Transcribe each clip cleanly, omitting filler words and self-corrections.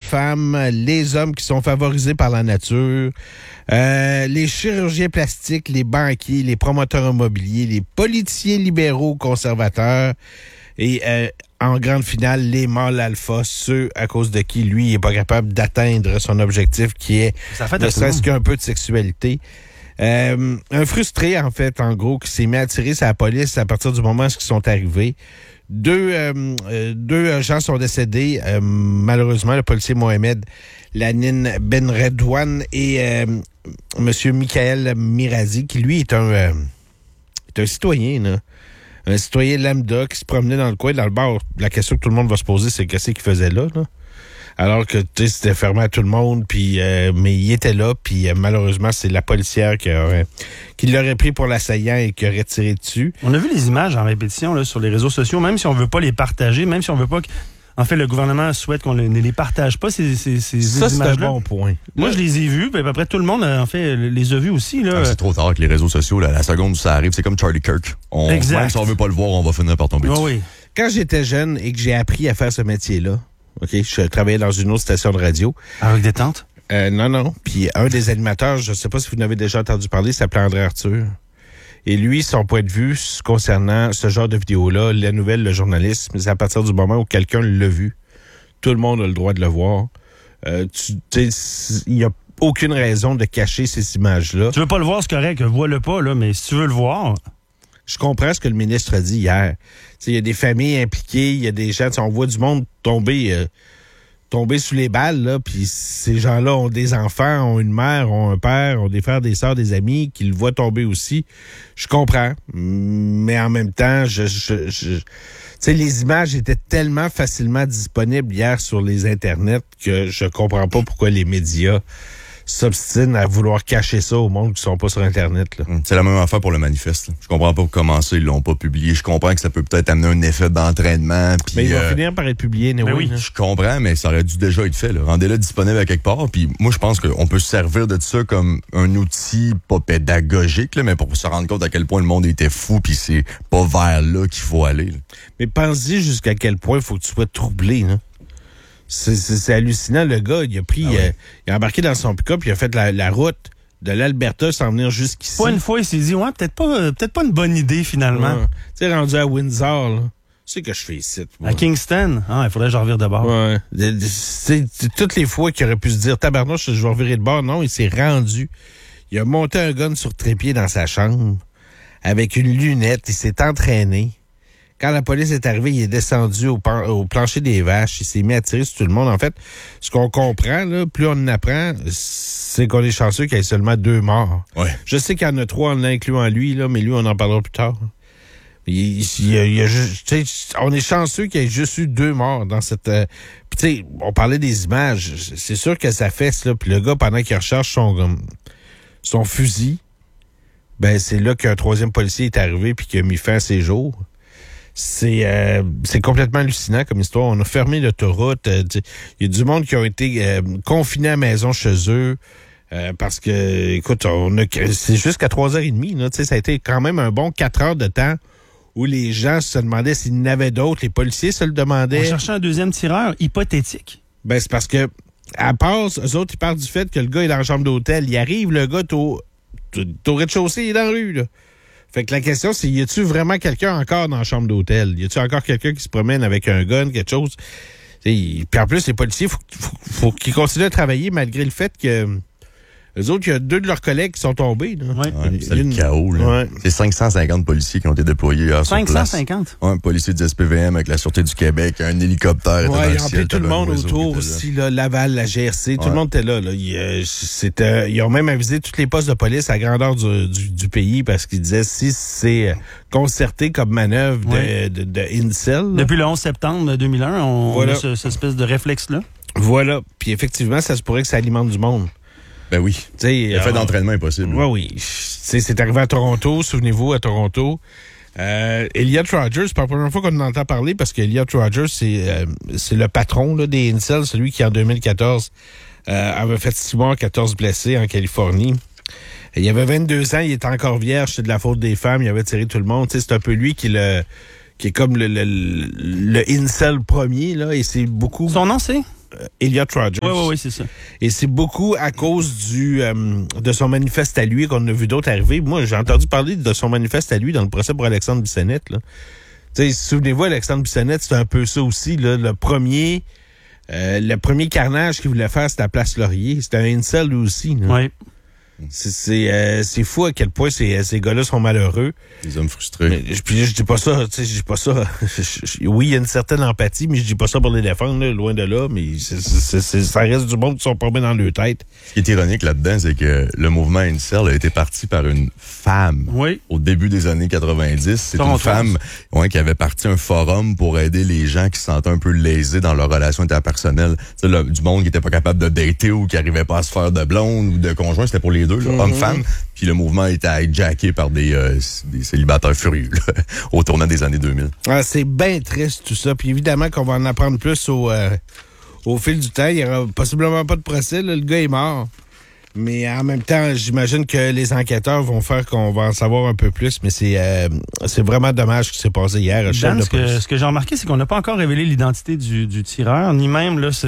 femmes, les hommes qui sont favorisés par la nature, les chirurgiens plastiques, les banquiers, les promoteurs immobiliers, les politiciens libéraux conservateurs et en grande finale, les mâles alpha, ceux à cause de qui lui n'est pas capable d'atteindre son objectif qui est ne serait-ce qu'un peu de sexualité. Un frustré, en fait, en gros, qui s'est mis à tirer sur la police à partir du moment où ils sont arrivés. Deux gens sont décédés. Malheureusement, le policier Mohamed Lanine Benredouane et M. Michael Mirazi, qui, lui, est un citoyen, là. Un citoyen lambda qui se promenait dans le coin, dans le bar. La question que tout le monde va se poser, c'est qu'est-ce qu'il faisait là? Alors que, tu sais, c'était fermé à tout le monde, puis mais il était là, puis malheureusement, c'est la policière qui l'aurait pris pour l'assaillant et qui aurait tiré dessus. On a vu les images en répétition là, sur les réseaux sociaux, même si on veut pas les partager, même si on veut pas que... En fait, le gouvernement souhaite qu'on ne les partage pas, ces images-là. Ça, c'est un bon point. Moi, je les ai vus, puis à peu près tout le monde, en fait, les a vus aussi. Là. C'est trop tard avec les réseaux sociaux. Là, la seconde où ça arrive, c'est comme Charlie Kirk. Exact. Même si on veut pas le voir, on va finir par tomber dessus. Oui. Quand j'étais jeune et que j'ai appris à faire ce métier-là, OK, je travaillais dans une autre station de radio. Avec des tentes? Non. Puis un des animateurs, je ne sais pas si vous en avez déjà entendu parler, s'appelait André Arthur. Et lui, son point de vue concernant ce genre de vidéo-là, la nouvelle, le journalisme, c'est à partir du moment où quelqu'un l'a vu. Tout le monde a le droit de le voir. Il n'y a aucune raison de cacher ces images-là. Tu veux pas le voir, c'est correct, vois-le pas, là, mais si tu veux le voir... Je comprends ce que le ministre a dit hier. Il y a des familles impliquées, il y a des gens, on voit du monde tomber sous les balles, là, puis ces gens-là ont des enfants, ont une mère, ont un père, ont des frères, des sœurs, des amis, qui le voient tomber aussi. Je comprends, mais en même temps, les images étaient tellement facilement disponibles hier sur les internets que je comprends pas pourquoi les médias s'obstinent à vouloir cacher ça au monde qui sont pas sur Internet. Là. C'est la même affaire pour le manifeste. Là. Je comprends pas comment ça, ils l'ont pas publié. Je comprends que ça peut peut-être amener un effet d'entraînement. Mais il va finir par être publié, oui. Je comprends, mais ça aurait dû déjà être fait. Là. Rendez-le disponible à quelque part. Puis moi, je pense qu'on peut se servir de ça comme un outil pas pédagogique, là, mais pour se rendre compte à quel point le monde était fou, puis c'est pas vers là qu'il faut aller. Là. Mais pense-y jusqu'à quel point il faut que tu sois troublé, là. C'est hallucinant, le gars, il a embarqué dans son pick-up, il a fait la route de l'Alberta sans venir jusqu'ici. Pas une fois, il s'est dit, ouais, peut-être pas une bonne idée, finalement. Ouais. Tu sais, rendu à Windsor, là. C'est que je fais ici. À Kingston? Ah, il faudrait que je revire de bord. Ouais. Toutes les fois qu'il aurait pu se dire, tabarnouche, je vais revirer de bord. Non, il s'est rendu. Il a monté un gun sur trépied dans sa chambre avec une lunette. Il s'est entraîné. Quand la police est arrivée, il est descendu au plancher des vaches. Il s'est mis à tirer sur tout le monde. En fait, ce qu'on comprend, là, plus on en apprend, c'est qu'on est chanceux qu'il y ait seulement 2 morts. Ouais. Je sais qu'il y en a 3 en incluant lui, là, mais lui, on en parlera plus tard. On est chanceux qu'il y ait juste eu 2 morts dans cette... Puis tu sais, on parlait des images. C'est sûr que ça fesse, là. Puis le gars, pendant qu'il recherche son fusil, ben c'est là qu'un 3e policier est arrivé puis qu'il a mis fin à ses jours. C'est complètement hallucinant comme histoire. On a fermé l'autoroute. Il y a du monde qui a été confiné à la maison chez eux parce que, écoute, c'est jusqu'à 3h30. Là, ça a été quand même un bon 4 heures de temps où les gens se demandaient s'il y en avait d'autres. Les policiers se le demandaient. On cherchait un 2e tireur hypothétique. Ben, c'est parce que, à part, eux autres, ils parlent du fait que le gars est dans la chambre d'hôtel. Il arrive, le gars, au rez-de-chaussée, il est dans la rue, là. Fait que la question, c'est, y a-tu vraiment quelqu'un encore dans la chambre d'hôtel? Y a-tu encore quelqu'un qui se promène avec un gun, quelque chose? Puis en plus, les policiers, faut qu'ils continuent à travailler malgré le fait que eux autres, il y a 2 de leurs collègues qui sont tombés. Là. Ouais, c'est le chaos. Là. Ouais. C'est 550 policiers qui ont été déployés hier sur place. 550? Un policier du SPVM avec la Sûreté du Québec, un hélicoptère. Ouais, ils ont appelé tout le monde autour aussi, là, Laval, la GRC, tout le monde était là. Ils ont même avisé tous les postes de police à grandeur du pays parce qu'ils disaient si c'est concerté comme manœuvre de Incel. Depuis le 11 septembre 2001, on a cette espèce de réflexe-là. Voilà. Puis effectivement, ça se pourrait que ça alimente du monde. Ben oui. L'effet d'entraînement est possible. Oui. C'est arrivé à Toronto, souvenez-vous, à Toronto. Elliot Rogers, c'est pas la première fois qu'on en entend parler parce qu'Elliot Rogers, c'est le patron là, des Incels, celui qui en 2014 avait fait 6 morts, 14 blessés en Californie. Il avait 22 ans, il était encore vierge, c'est de la faute des femmes, il avait tiré tout le monde. C'est un peu lui qui est comme le Incel premier, là, et c'est beaucoup... Son nom, c'est? Elliot Rodgers. Oui, c'est ça. Et c'est beaucoup à cause de son manifeste à lui qu'on a vu d'autres arriver. Moi, j'ai entendu parler de son manifeste à lui dans le procès pour Alexandre Bissonnette, là. Souvenez-vous, Alexandre Bissonnette, c'était un peu ça aussi, là, le premier carnage qu'il voulait faire, c'était à Place Laurier. C'était un incel, lui aussi. Oui. C'est fou à quel point ces gars-là sont malheureux. Des hommes frustrés. Puis je dis pas ça, je dis pas ça. Oui, il y a une certaine empathie, mais je dis pas ça pour les défendre, là, loin de là, mais ça reste du monde qui sont pas bien dans leur tête. Ce qui est ironique là-dedans, c'est que le mouvement incel a été parti par une femme au début des années 90. C'est une femme qui avait parti un forum pour aider les gens qui se sentaient un peu lésés dans leurs relations interpersonnelles. Du monde qui était pas capable de dater ou qui arrivait pas à se faire de blonde ou de conjoint, c'était pour les deux, hommes-femmes. Puis le mouvement a été hijacké par des célibataires furieux là, au tournant des années 2000. Ah, c'est bien triste tout ça. Puis évidemment qu'on va en apprendre plus au fil du temps. Il n'y aura possiblement pas de procès. Là. Le gars est mort. Mais en même temps, j'imagine que les enquêteurs vont faire qu'on va en savoir un peu plus. Mais c'est vraiment dommage ce qui s'est passé hier. Dan, ce que j'ai remarqué, c'est qu'on n'a pas encore révélé l'identité du tireur, ni même là,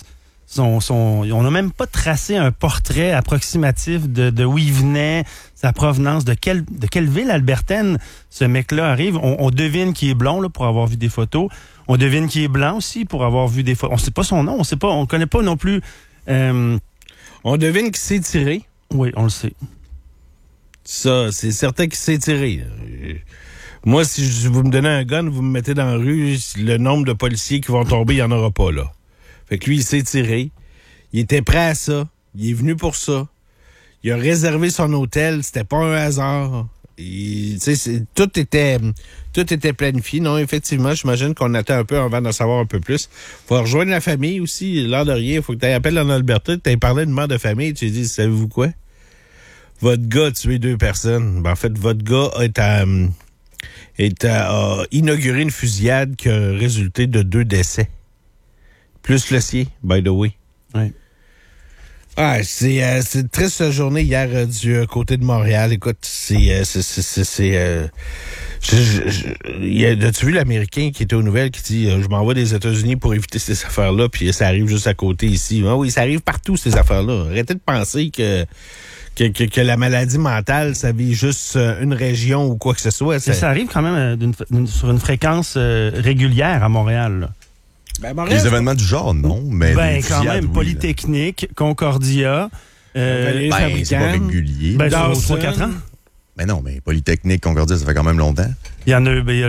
on n'a même pas tracé un portrait approximatif de où il venait, sa provenance, de quelle ville albertaine ce mec-là arrive. On devine qu'il est blond là, pour avoir vu des photos. On devine qu'il est blanc aussi pour avoir vu des photos. On sait pas son nom, on connaît pas non plus. On devine qu'il s'est tiré. Oui, on le sait. Ça, c'est certain qu'il s'est tiré. Moi, si vous me donnez un gun, vous me mettez dans la rue, le nombre de policiers qui vont tomber, il n'y en aura pas là. Fait que lui, il s'est tiré. Il était prêt à ça. Il est venu pour ça. Il a réservé son hôtel. C'était pas un hasard. Tout était planifié. Non, effectivement, j'imagine qu'on attend un peu avant d'en savoir un peu plus. Faut rejoindre la famille aussi. L'air de rien. Faut que tu appelles en Alberta. Tu parlé de mort de famille. Tu dis, savez-vous quoi? Votre gars a tué 2 personnes. Ben, en fait, votre gars a inauguré une fusillade qui a résulté de 2 décès. Plus le sien, by the way. Oui. Ah, c'est une triste journée hier du côté de Montréal. Écoute, as-tu vu l'Américain qui était aux nouvelles qui dit je m'en vais des États-Unis pour éviter ces affaires-là, puis ça arrive juste à côté ici. Ah oui, ça arrive partout, ces affaires-là. Arrêtez de penser que la maladie mentale, ça vit juste une région ou quoi que ce soit. Ça arrive quand même sur une fréquence régulière à Montréal, là. Ben, Montréal, les événements du genre, non, mais quand même, oui, Polytechnique, Concordia, c'est pas régulier. Ben, dans 3-4 ans. Mais non, mais Polytechnique, Concordia, ça fait quand même longtemps. Il y en a eu, il y a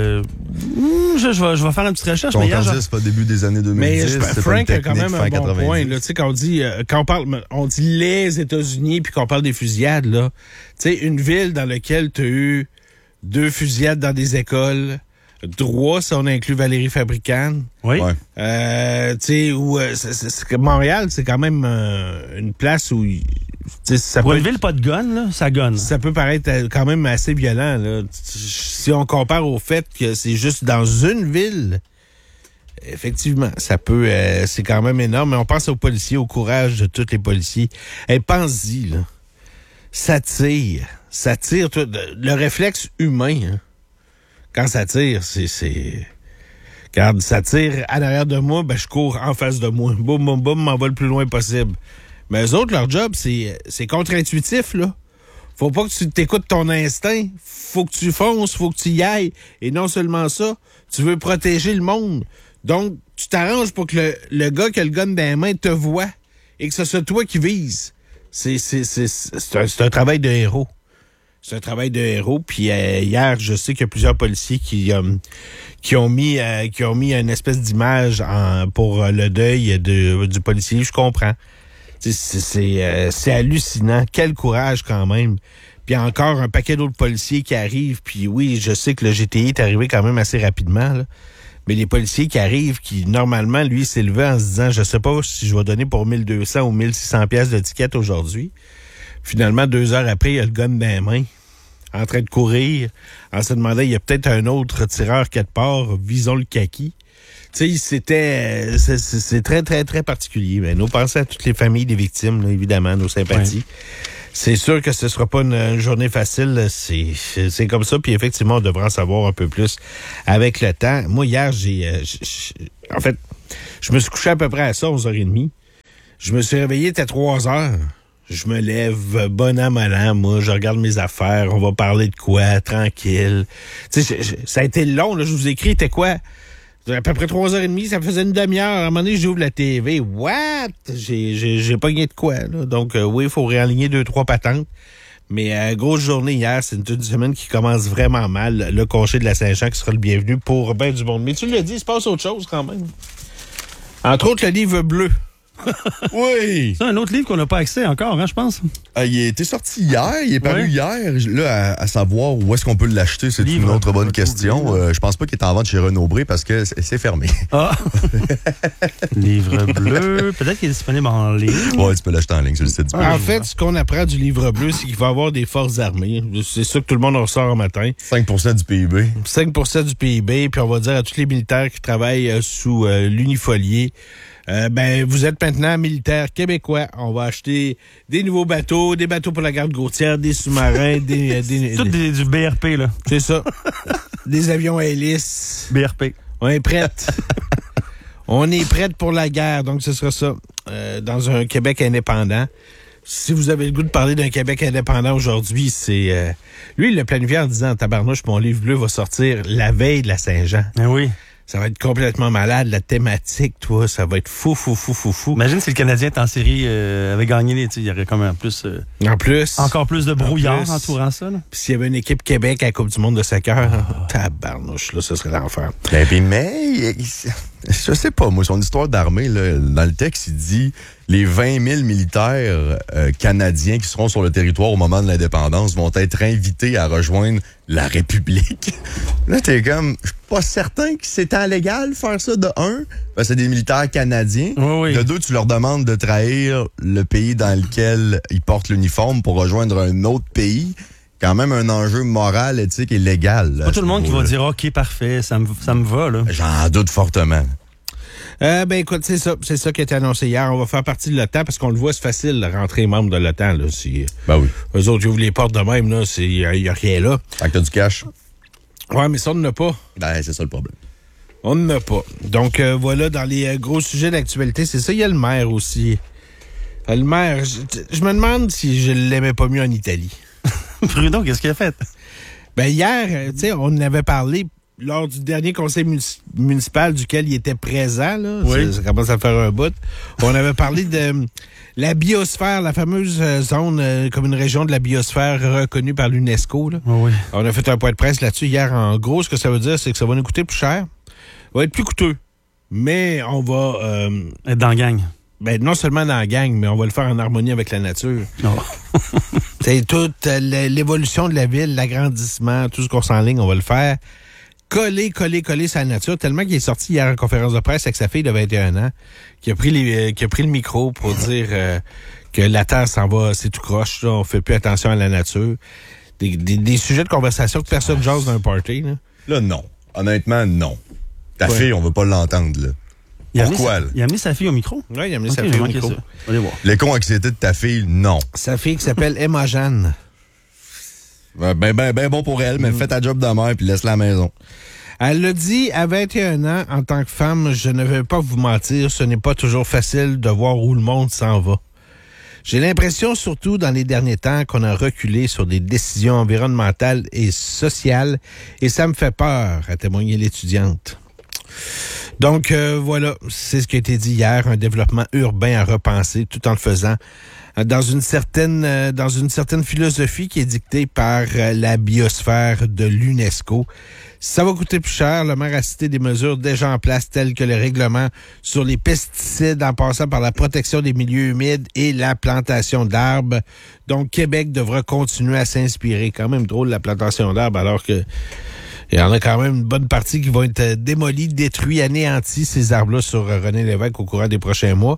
je vais faire une petite recherche. Concordia, c'est pas début des années 2010. Mais Frank a quand même un bon point. Tu sais, quand on dit les États-Unis, puis qu'on parle des fusillades, là. Tu sais, une ville dans laquelle tu as eu 2 fusillades dans des écoles, 3 si on inclut Valérie Fabricant. Oui. Ouais. Tu sais, Montréal, c'est quand même une place où... Pour une ville pas de gun, là, ça gonne. Ça peut paraître quand même assez violent, là. Si on compare au fait que c'est juste dans une ville, effectivement, ça peut... c'est quand même énorme. Mais on pense aux policiers, au courage de tous les policiers. Pense-y, là. Ça tire. Le réflexe humain, hein. Quand ça tire, quand ça tire à l'arrière de moi, ben je cours en face de moi. Boum, boum, boum, m'en va le plus loin possible. Mais eux autres, leur job, c'est contre-intuitif, là. Faut pas que tu t'écoutes ton instinct. Faut que tu fonces, faut que tu y ailles. Et non seulement ça, tu veux protéger le monde. Donc, tu t'arranges pour que le gars qui a le gun dans les mains te voit et que ce soit toi qui vise. C'est un travail de héros. C'est un travail de héros. Puis hier, je sais qu'il y a plusieurs policiers qui ont mis une espèce d'image pour le deuil du policier. Je comprends. C'est hallucinant. Quel courage quand même. Puis encore un paquet d'autres policiers qui arrivent. Puis oui, je sais que le GTI est arrivé quand même assez rapidement, là. Mais les policiers qui arrivent, qui normalement, lui, s'est levé en se disant, je sais pas si je vais donner pour 1200 ou 1600 pièces de ticket aujourd'hui. Finalement, 2 heures après, il a le gun dans les mains, en train de courir, en se demandant, il y a peut-être un autre tireur quelque part, visons le kaki. Tu sais, c'est très, très, très particulier. Mais nos pensées à toutes les familles des victimes, là, évidemment, nos sympathies. Ouais. C'est sûr que ce sera pas une journée facile. C'est comme ça. Puis effectivement, on devrait en savoir un peu plus avec le temps. Moi, hier, en fait, Je me suis couché à peu près à ça, 11h30. Je me suis réveillé, c'était 3h. Je me lève, bon an, mal an, moi, je regarde mes affaires, on va parler de quoi, tranquille. Tu sais, ça a été long, là, je vous écris, c'était quoi? À peu près 3h30, ça faisait une demi-heure. À un moment donné, j'ouvre la TV. What? J'ai pas gagné de quoi, là. Donc, oui, il faut réaligner 2-3 patentes. Mais grosse journée hier, c'est une semaine qui commence vraiment mal. Le congé de la Saint-Jean qui sera le bienvenu pour ben du monde. Mais tu l'as dit, il se passe autre chose quand même. Entre autres, le livre bleu. Oui! C'est un autre livre qu'on n'a pas accès encore, hein, je pense. Il a été sorti hier, il est paru hier. Là, à savoir où est-ce qu'on peut l'acheter, c'est Livre, une autre bonne question. Je pense pas qu'il est en vente chez Renaud-Bré parce que c'est fermé. Ah! Livre bleu. Peut-être qu'il est disponible en ligne. Ouais, tu peux l'acheter en ligne sur le site du En fait, ce qu'on apprend du livre bleu, c'est qu'il va y avoir des forces armées. C'est ça que tout le monde ressort un matin. 5% du PIB. 5% du PIB, puis on va dire à tous les militaires qui travaillent sous l'unifolié, vous êtes maintenant militaires québécois. On va acheter des nouveaux bateaux, des bateaux pour la garde côtière, des sous-marins, Du BRP, là. c'est ça. Des avions à hélice. BRP. On est prête. On est prête pour la guerre. Donc, ce sera ça. Dans un Québec indépendant. Si vous avez le goût de parler d'un Québec indépendant aujourd'hui, c'est... lui, il l'a planifié en disant, tabarnouche, mon livre bleu va sortir la veille de la Saint-Jean. Ah oui. Ça va être complètement malade. La thématique, toi, ça va être fou. Imagine si le Canadien est en série avait gagné, il y aurait comme en plus... En plus... Encore plus de brouillard entourant ça. Là. Puis s'il y avait une équipe Québec à la Coupe du monde de soccer, tabarnouche, là, ce serait l'enfer. Mais, je sais pas, moi, son histoire d'armée, là, dans le texte, il dit les 20 000 militaires canadiens qui seront sur le territoire au moment de l'indépendance vont être invités à rejoindre la République. Là, t'es comme, je suis pas certain que c'est légal faire ça, de un, parce que c'est des militaires canadiens. Oui. De deux, tu leur demandes de trahir le pays dans lequel ils portent l'uniforme pour rejoindre un autre pays. Quand même un enjeu moral, éthique et légal. Pas tout le monde qui va dire « OK, parfait, ça me va. » là. J'en doute fortement. Écoute, c'est ça qui a été annoncé hier. On va faire partie de l'OTAN parce qu'on le voit, c'est facile de rentrer membre de l'OTAN. Là, ben oui. Eux autres, ils ouvrent les portes de même, là, il y a rien là. Fait que t'as du cash. Ouais, mais ça, on n'en a pas. Ben, c'est ça le problème. On n'en a pas. Donc, voilà, dans les gros sujets d'actualité, c'est ça. Il y a le maire aussi. Le maire, je me demande si je l'aimais pas mieux en Italie. Bruno, qu'est-ce qu'il a fait? Ben hier, tu sais, on en avait parlé lors du dernier conseil municipal duquel il était présent. Là. Oui. Ça commence à faire un bout. On avait parlé de la biosphère, la fameuse zone comme une région de la biosphère reconnue par l'UNESCO. Là. Oui. On a fait un point de presse là-dessus hier. En gros, ce que ça veut dire, c'est que ça va nous coûter plus cher. Ça va être plus coûteux. Mais on va... être dans la gang. Ben, non seulement dans la gang, mais on va le faire en harmonie avec la nature. Non. C'est toute l'évolution de la ville, l'agrandissement, tout ce qu'on s'enligne, on va le faire. Coller sur la nature, tellement qu'il est sorti hier en conférence de presse avec sa fille de 21 ans, qui a pris le micro pour dire que la Terre s'en va, c'est tout croche, là, on fait plus attention à la nature. Des sujets de conversation que personne jase dans un party. Là, non. Honnêtement, non. Ta Ouais. fille, on veut pas l'entendre, là. Pourquoi, là? Il a amené sa fille au micro? Oui, il a amené Okay, sa fille au micro. ça. Allez voir. L'éco-anxiété de ta fille, non. Sa fille qui s'appelle Emma Jeanne. Ben bon pour elle, mais fais ta job de mère puis laisse la maison. Elle l'a dit à 21 ans, en tant que femme, je ne vais pas vous mentir, ce n'est pas toujours facile de voir où le monde s'en va. J'ai l'impression, surtout dans les derniers temps, qu'on a reculé sur des décisions environnementales et sociales, et ça me fait peur, a témoigné l'étudiante. Donc, voilà, c'est ce qui a été dit hier, un développement urbain à repenser, tout en le faisant dans une certaine philosophie qui est dictée par la biosphère de l'UNESCO. Ça va coûter plus cher. Le maire a cité des mesures déjà en place telles que le règlement sur les pesticides en passant par la protection des milieux humides et la plantation d'arbres. Donc, Québec devra continuer à s'inspirer. Quand même drôle la plantation d'arbres alors que il y en a quand même une bonne partie qui vont être démolis, détruits, anéantis, ces arbres-là sur René Lévesque au courant des prochains mois.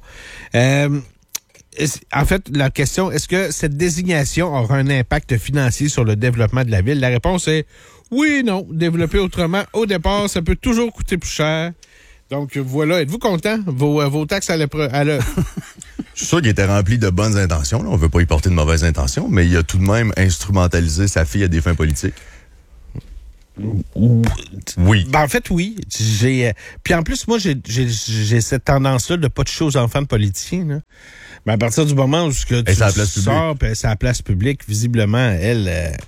En fait, la question, est-ce que cette désignation aura un impact financier sur le développement de la ville? La réponse est oui et non. Développer autrement, au départ, ça peut toujours coûter plus cher. Donc voilà, êtes-vous content? Vos taxes à Je suis sûr qu'il était rempli de bonnes intentions. Là. On veut pas y porter de mauvaises intentions, mais il a tout de même instrumentalisé sa fille à des fins politiques. Oui. Ben, en fait, oui. Puis en plus, moi, j'ai cette tendance-là de pas toucher aux enfants de politiciens. Là. Mais à partir du moment où tu c'est à la place sors, puis c'est à la place publique, visiblement, elle,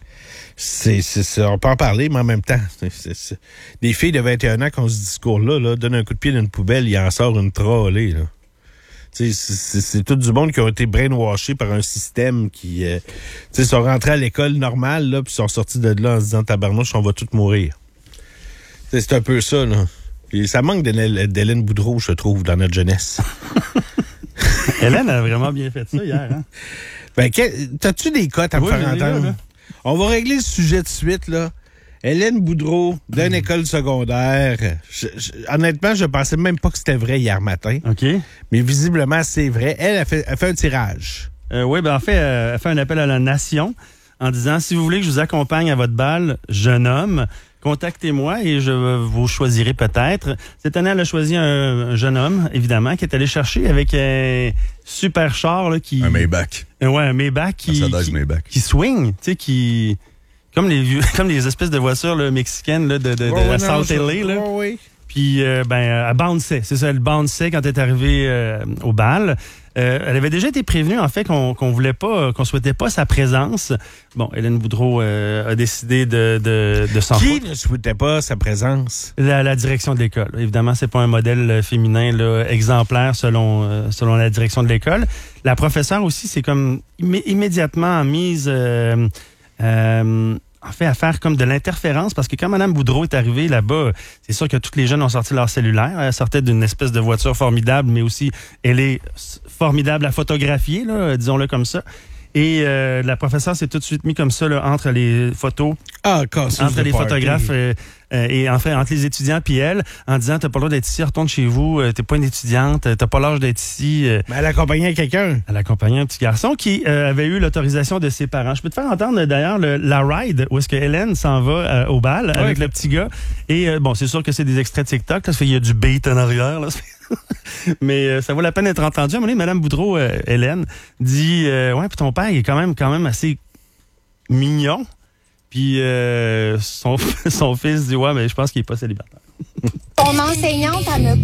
on peut en parler, mais en même temps, des filles de 21 ans qui ont ce discours-là, là, donnent un coup de pied dans une poubelle, il en sort une trollée, là. C'est tout du monde qui ont été brainwashés par un système qui sont rentrés à l'école normale là, puis sont sortis de là en se disant tabarnouche, on va tous mourir. C'est un peu ça, là. Puis ça manque d'Hélène Boudreau, je trouve, dans notre jeunesse. Hélène a vraiment bien fait ça hier. Hein? Ben, t'as-tu des cotes à me faire entendre? Là. On va régler le sujet de suite, là. Hélène Boudreau, d'une école secondaire. Honnêtement, je pensais même pas que c'était vrai hier matin. OK. Mais visiblement, c'est vrai. Elle a fait un tirage. Oui, ben en fait, elle fait un appel à la nation en disant, si vous voulez que je vous accompagne à votre bal, jeune homme, contactez-moi et je vous choisirai peut-être. Cette année, elle a choisi un jeune homme, évidemment, qui est allé chercher avec un super char là, qui... Un Maybach. Ouais, un Maybach qui swing, tu sais, qui... Comme les espèces de voitures là, mexicaines là, de la South LA. Là. Oui. Puis, elle bounçait. C'est ça, elle bounçait quand elle est arrivée au bal. Elle avait déjà été prévenue, en fait, qu'on voulait pas, qu'on souhaitait pas sa présence. Bon, Hélène Boudreau a décidé de s'en Qui ne souhaitait pas sa présence? La direction de l'école. Évidemment, c'est pas un modèle féminin là, exemplaire selon la direction de l'école. La professeure aussi, c'est comme immédiatement mise... en fait, à faire comme de l'interférence, parce que quand Mme Boudreau est arrivée là-bas, c'est sûr que tous les jeunes ont sorti leur cellulaire. Elle sortait d'une espèce de voiture formidable, mais aussi, elle est formidable à photographier, là, disons-le comme ça. Et la professeure s'est tout de suite mis comme ça là, entre les photos, entre les photographes et en fait entre les étudiants puis elle, en disant t'as pas le droit d'être ici, retourne chez vous, t'es pas une étudiante, t'as pas l'âge d'être ici. Mais elle accompagnait quelqu'un. Elle accompagnait un petit garçon qui avait eu l'autorisation de ses parents. Je peux te faire entendre d'ailleurs la ride où est-ce que Hélène s'en va au bal avec le petit gars. Et bon, c'est sûr que c'est des extraits de TikTok, là, ça fait il y a du beat en arrière là. Mais ça vaut la peine d'être entendu. À un moment donné, Mme Boudreau, Hélène, dit ouais, puis ton père il est quand même assez mignon. Puis son fils dit ouais, mais je pense qu'il est pas célibataire. Ton enseignante, elle me